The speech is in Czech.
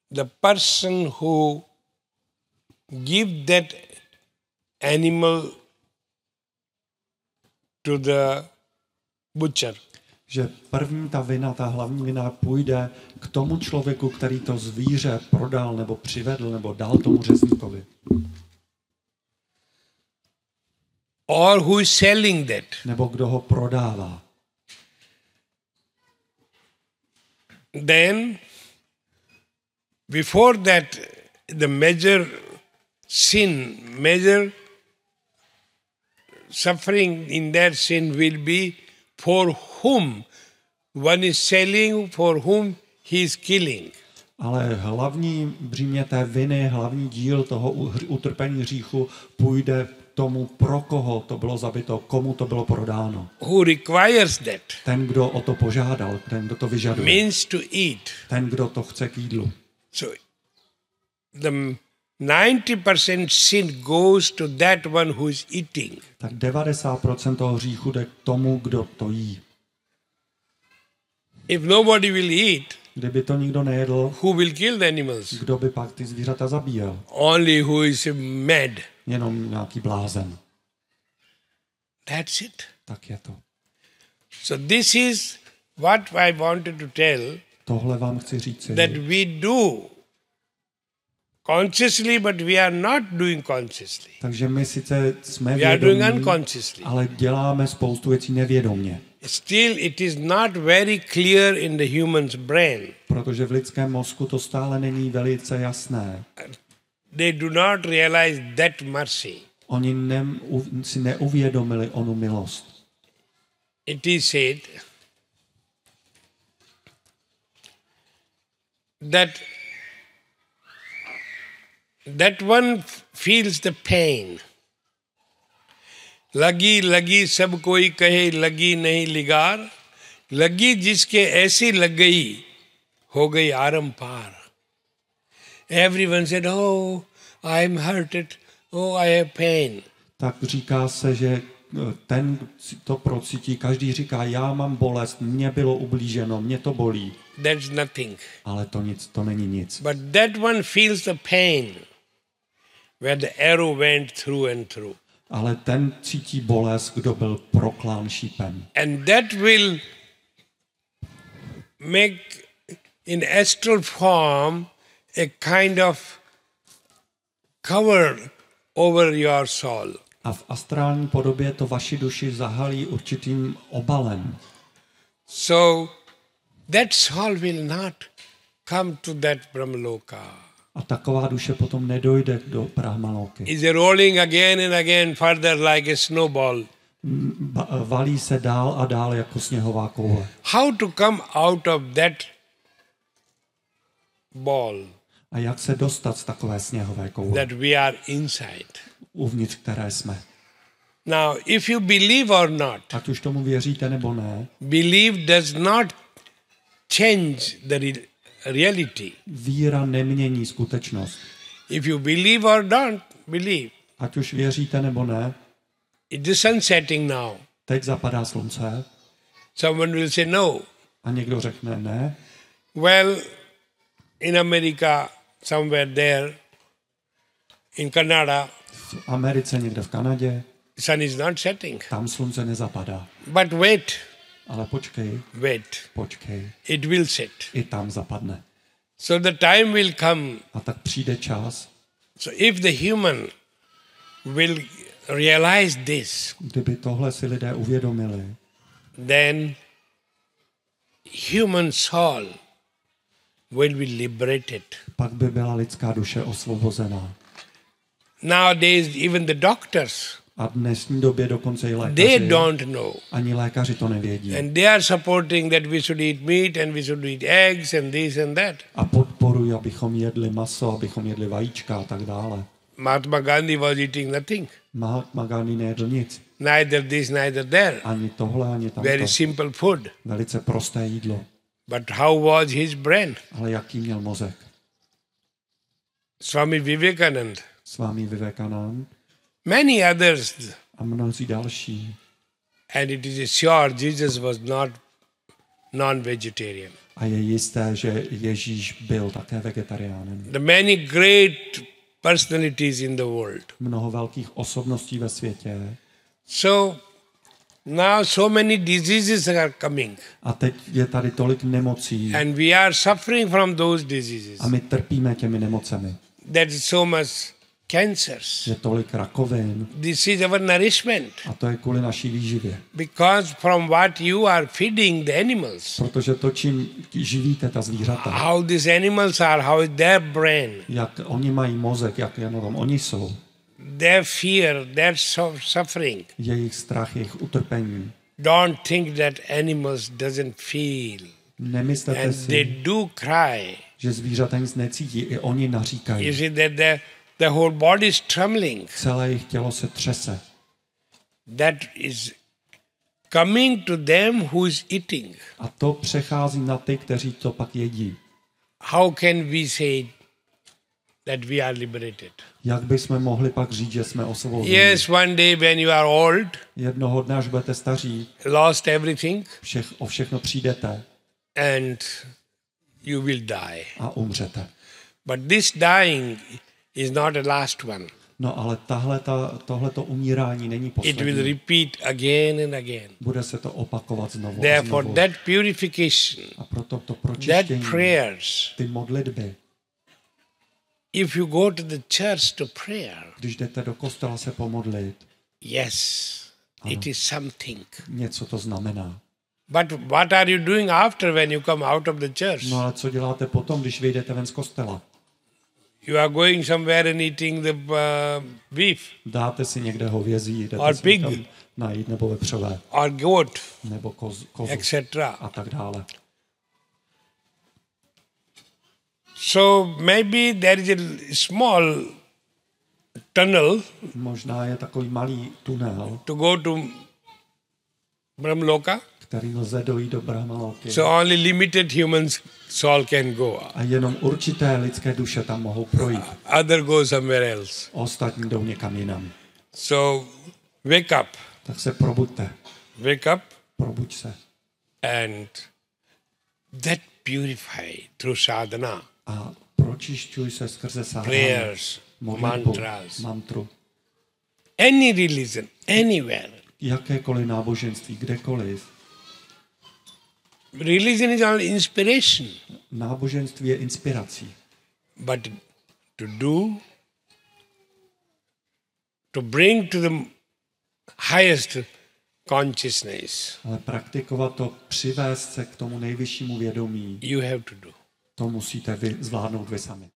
the person who give that animal to the butcher. Že první ta vina, ta hlavní vina půjde k tomu člověku, který to zvíře prodal nebo přivedl nebo dal tomu řezníkovi. Or who is selling that. Nebo kdo ho prodává. Then, before that, the major sin, major suffering in that sin will be for whom one is selling, for whom he is killing. Ale hlavní břímě té viny, hlavní díl toho utrpení hříchu půjde tomu, pro koho to bylo zabito, komu to bylo prodáno. Who requires that? Ten, kdo o to požádal, ten, kdo to vyžaduje. Means to eat. Ten, kdo to chce k jídlu. So, the 90% sin goes to that one who is eating. Tak 90% toho hříchu jde k tomu, kdo to jí. If nobody will eat, Kdyby to nikdo nejedl, who will kill the animals? kdo by pak ty zvířata zabíjel? Only who is mad. Jenom nějaký blázen. That's it. Tak je to. So this is what I wanted to tell, Tohle vám chci říci, that we do consciously, but we are not doing consciously. takže my sice jsme We are doing vědomí, unconsciously. ale děláme spoustu věcí nevědomě. Still, it is not very clear in the human's brain. Protože v lidském mozku to stále není velice jasné. They do not realize that mercy. Oni si neuvědomili onu milost. It is said that one feels the pain. लगी लगी सब कोई कहे लगी नहीं लिगार, लगी जिसके ऐसी लग गई हो गई आरम पार. Everyone said, oh, I am hurted, oh, I have pain. Tak říká se, že ten to procítí, každý říká, já mám bolest, mně bylo ublíženo, mě to bolí. That's nothing. Ale to není nic. But that one feels the pain where the arrow went through and through. Ale ten cítí bolest, kdo byl proklán šípem. And that will make in astral form a kind of cover over your soul. A v astrální podobě to vaši duši zahalí určitým obalem. So that soul will not come to that Brahmaloka. A taková duše potom nedojde do Brahmaloky. Is rolling again and again further like a snowball. Valí se dál a dál jako sněhová koule. How to come out of that ball A jak se dostat z takové sněhové koule, that we are inside? uvnitř které jsme? Now, if you believe or not, Ať už tomu věříte nebo ne, belief does not change the reality. víra nemění skutečnost. If you believe or don't believe, Ať už věříte nebo ne, it is sun setting now. teď zapadá slunce Someone will say no. a někdo řekne ne. Well, in America, somewhere there, in Canada, V Americe, někde v Kanadě, sun is not setting. tam slunce nezapadá. But wait, Ale počkej, it will set. i tam zapadne. So the time will come. A tak přijde čas, So if the human will realize this, kdyby tohle si lidé uvědomili, then human soul will be liberated. pak by byla lidská duše osvobozená. Nowadays, even the doctors, A v dnešní době dokonce i they lékaři, don't know. ani lékaři to nevědí. And they are supporting that we should eat meat and we should eat eggs and this and that. A podporují, abychom jedli maso, abychom jedli vajíčka a tak dále. Mahatma Gandhi was eating nothing. Mahatma Gandhi nejedl nic. Neither this, neither there. Ani tohle, ani tamto. Very simple food. Velice prosté jídlo. But how was his brain? Ale jaký měl mozek? Swami Vivekananda. Swami Vivekanand Many others. a mnozí další. And it is sure Jesus was not non-vegetarian. A je jisté, že Ježíš byl také vegetariánem. The many great personalities in the world. Mnoho velkých osobností ve světě. So now so many diseases are coming. A teď je tady tolik nemocí. And we are suffering from those diseases. A my trpíme těmi nemocemi. There is so much cancers. Je tolik rakovin. This is our nourishment. A to je kvůli naší výživě. Because from what you are feeding the animals. Protože to, čím živíte ta zvířata. How these animals are, how is their brain. Jak oni mají mozek, jak jenom oni jsou. Their fear, their suffering. Jejich strach, jejich utrpení. Don't think that animals doesn't feel. Nemyslete And si, they do cry. že zvířata nic necítí. I oni naříkají. You see that the whole body is trembling. Celé jejich tělo se třese. That is coming to them who is eating. A to přechází na ty, kteří to pak jedí. How can we say that we are liberated? Jak bychom mohli pak říct, že jsme osvobozeni? Yes, one day when you are old, Jednoho dne, až budete staří, lost everything, o všechno přijdete and you will die. a umřete. But this dying is not the last one. No ale tohleto umírání není It will poslední. repeat again and again. Bude se to opakovat znovu a Therefore, znovu. that purification, A proto to that pročištění, prayers, ty modlitby, if you go to the church to prayer, když jdete do kostela se pomodlit, yes, it is something. něco to znamená. But what are you doing after when you come out of the church? No ale co děláte potom, když vyjdete ven z kostela? You are going somewhere and eating the beef Dáte si někde hovězí, jdete Or si pig. tam najít, nebo vepřové, or goat, nebo kozu etc. a tak dále. So maybe there is a small tunnel Možná je takový malý tunel, to go to Brahmaloka. který lze dojít do Brahmaloky. So only limited human soul can go. A jenom určité lidské duše tam mohou projít. Other go somewhere else. Ostatní jdou někam jinam. So wake up. Tak se probuďte. Wake up Probuď se. and that purify through sadhana, A pročišťuj se skrze sadhanu, prayers, modlitbu, mantras, mantru. any religion, anywhere. Jakékoliv náboženství, kdekoliv. Religion is only inspiration, Náboženství je inspirací. but to bring to the highest consciousness, Ale praktikovat to, přivést se k tomu nejvyššímu vědomí, you have to do. to musíte zvládnout vy sami.